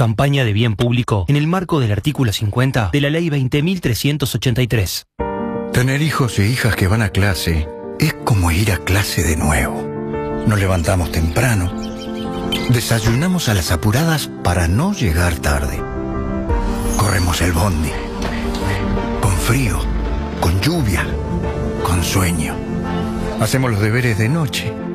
Campaña de bien público en el marco del artículo 50 de la Ley 20.383. Tener hijos e hijas que van a clase es como ir a clase de nuevo. Nos levantamos temprano, desayunamos a las apuradas para no llegar tarde. Corremos el bondi, con frío, con lluvia, con sueño. Hacemos los deberes de noche